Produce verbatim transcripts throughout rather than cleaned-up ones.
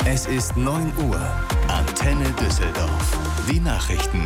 Es ist neun Uhr. Antenne Düsseldorf. Die Nachrichten.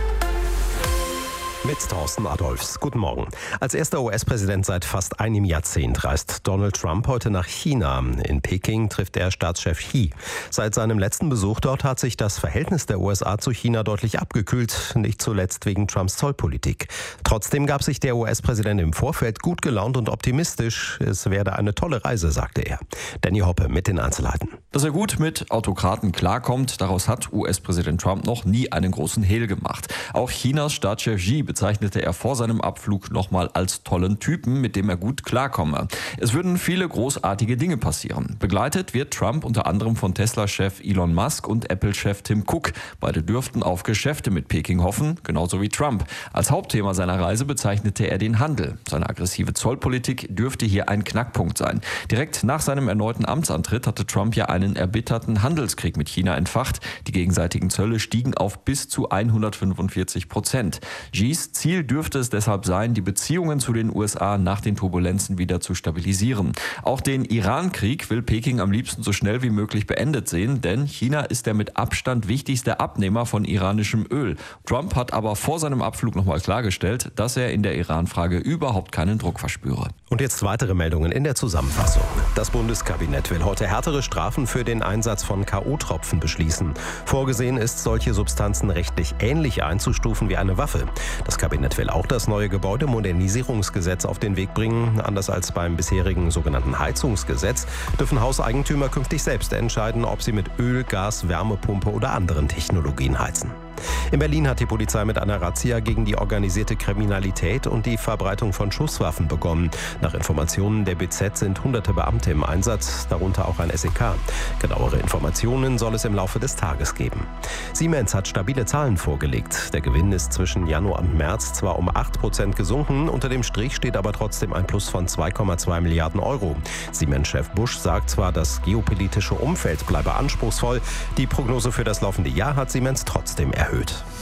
Mit Thorsten Adolphs. Guten Morgen. Als erster U S-Präsident seit fast einem Jahrzehnt reist Donald Trump heute nach China. In Peking trifft er Staatschef Xi. Seit seinem letzten Besuch dort hat sich das Verhältnis der U S A zu China deutlich abgekühlt, nicht zuletzt wegen Trumps Zollpolitik. Trotzdem gab sich der U S-Präsident im Vorfeld gut gelaunt und optimistisch. Es werde eine tolle Reise, sagte er. Danny Hoppe mit den Einzelheiten. Dass er gut mit Autokraten klarkommt, daraus hat U S-Präsident Trump noch nie einen großen Hehl gemacht. Auch Chinas Staatschef Xi bezeichnete er vor seinem Abflug nochmal als tollen Typen, mit dem er gut klarkomme. Es würden viele großartige Dinge passieren. Begleitet wird Trump unter anderem von Tesla-Chef Elon Musk und Apple-Chef Tim Cook. Beide dürften auf Geschäfte mit Peking hoffen, genauso wie Trump. Als Hauptthema seiner Reise bezeichnete er den Handel. Seine aggressive Zollpolitik dürfte hier ein Knackpunkt sein. Direkt nach seinem erneuten Amtsantritt hatte Trump ja einen erbitterten Handelskrieg mit China entfacht. Die gegenseitigen Zölle stiegen auf bis zu hundertfünfundvierzig Prozent. Xis Ziel dürfte es deshalb sein, die Beziehungen zu den U S A nach den Turbulenzen wieder zu stabilisieren. Auch den Iran-Krieg will Peking am liebsten so schnell wie möglich beendet sehen, denn China ist der mit Abstand wichtigste Abnehmer von iranischem Öl. Trump hat aber vor seinem Abflug nochmal klargestellt, dass er in der Iran-Frage überhaupt keinen Druck verspüre. Und jetzt weitere Meldungen in der Zusammenfassung. Das Bundeskabinett will heute härtere Strafen für den Einsatz von K O-Tropfen beschließen. Vorgesehen ist, solche Substanzen rechtlich ähnlich einzustufen wie eine Waffe. Das Kabinett will auch das neue Gebäudemodernisierungsgesetz auf den Weg bringen. Anders als beim bisherigen sogenannten Heizungsgesetz dürfen Hauseigentümer künftig selbst entscheiden, ob sie mit Öl, Gas, Wärmepumpe oder anderen Technologien heizen. In Berlin hat die Polizei mit einer Razzia gegen die organisierte Kriminalität und die Verbreitung von Schusswaffen begonnen. Nach Informationen der B Z sind hunderte Beamte im Einsatz, darunter auch ein S E K. Genauere Informationen soll es im Laufe des Tages geben. Siemens hat stabile Zahlen vorgelegt. Der Gewinn ist zwischen Januar und März zwar um acht Prozent gesunken, unter dem Strich steht aber trotzdem ein Plus von zwei Komma zwei Milliarden Euro. Siemens-Chef Busch sagt zwar, das geopolitische Umfeld bleibe anspruchsvoll, die Prognose für das laufende Jahr hat Siemens trotzdem erhöht.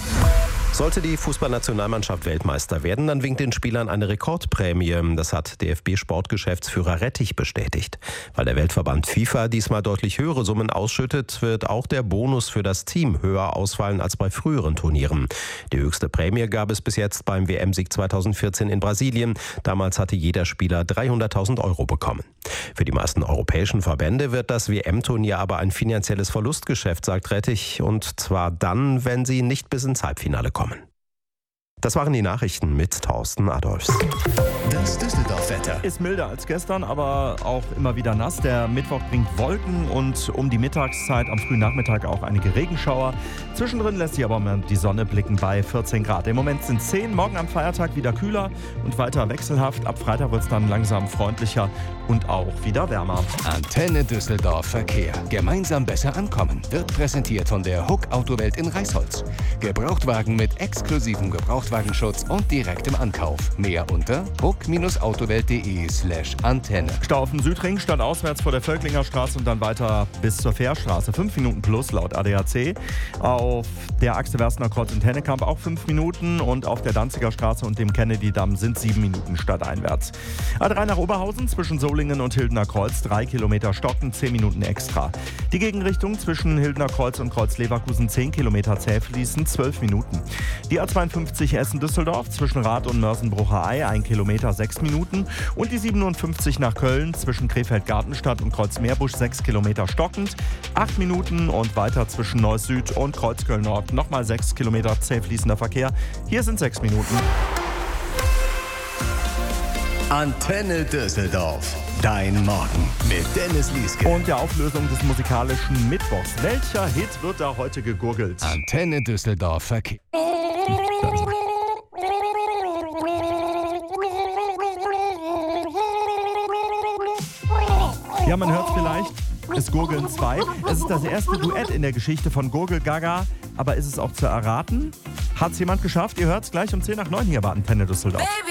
Sollte die Fußballnationalmannschaft Weltmeister werden, dann winkt den Spielern eine Rekordprämie. Das hat D F B-Sportgeschäftsführer Rettich bestätigt. Weil der Weltverband FIFA diesmal deutlich höhere Summen ausschüttet, wird auch der Bonus für das Team höher ausfallen als bei früheren Turnieren. Die höchste Prämie gab es bis jetzt beim W M-Sieg zweitausendvierzehn in Brasilien. Damals hatte jeder Spieler dreihunderttausend Euro bekommen. Für die meisten europäischen Verbände wird das W M-Turnier aber ein finanzielles Verlustgeschäft, sagt Rettich. Und zwar dann, wenn sie nicht bis ins Halbfinale kommen. Das waren die Nachrichten mit Thorsten Adolphs. Das Düsseldorf-Wetter Ist milder als gestern, aber auch immer wieder nass. Der Mittwoch bringt Wolken und um die Mittagszeit am frühen Nachmittag auch einige Regenschauer. Zwischendrin lässt sich aber mal die Sonne blicken bei vierzehn Grad. Im Moment sind zehn, morgen am Feiertag wieder kühler und weiter wechselhaft. Ab Freitag wird es dann langsam freundlicher und auch wieder wärmer. Antenne Düsseldorf Verkehr. Gemeinsam besser ankommen. Wird präsentiert von der Huck Autowelt in Reisholz. Gebrauchtwagen mit exklusivem Gebrauchtwagenschutz und direktem Ankauf. Mehr unter huck-autowelt.de slash Antenne. Stau auf dem Südring, stadtauswärts vor der Völklinger Straße und dann weiter bis zur Fährstraße. Fünf Minuten plus laut A D A C. Auf der Achse Werstener Kreuz und Hennekamp auch fünf Minuten und auf der Danziger Straße und dem Kennedy-Damm sind sieben Minuten stadteinwärts. A drei nach Oberhausen zwischen Solingen und Hildener Kreuz, drei Kilometer stocken, zehn Minuten extra. Die Gegenrichtung zwischen Hildener Kreuz und Kreuz-Leverkusen zehn Kilometer zäh fließen, zwölf Minuten. Die A zweiundfünfzig Essen-Düsseldorf zwischen Rath und Mörsen-Brucher-Ei, ein Kilometer, sechs Minuten. Und die siebenundfünfzig nach Köln zwischen Krefeld-Gartenstadt und Kreuz-Meerbusch, sechs Kilometer stockend, acht Minuten. Und weiter zwischen Neuss Süd und Kreuzköln-Nord nochmal sechs Kilometer zäh fließender Verkehr. Hier sind sechs Minuten. Antenne Düsseldorf. Dein Morgen mit Dennis Lieske. Und der Auflösung des musikalischen Mittwochs. Welcher Hit wird da heute gegurgelt? Antenne Düsseldorf Verkehr. Ja, man hört vielleicht, es gurgeln zwei. Es ist das erste Duett in der Geschichte von Gurgel Gaga. Aber ist es auch zu erraten? Hat es jemand geschafft? Ihr hört es gleich um zehn nach neun hier bei Antenne Düsseldorf. Baby.